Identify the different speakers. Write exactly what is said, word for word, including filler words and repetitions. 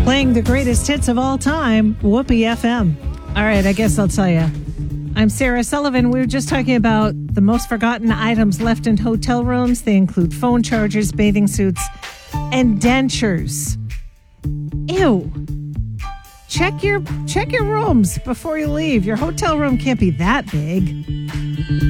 Speaker 1: Playing the greatest hits of all time, Whoopee F M. All right, I guess I'll tell you. I'm Sarah Sullivan. We were just talking about the most forgotten items left in hotel rooms. They include phone chargers, bathing suits, and dentures. Ew. Check your check your rooms before you leave. Your hotel room can't be that big.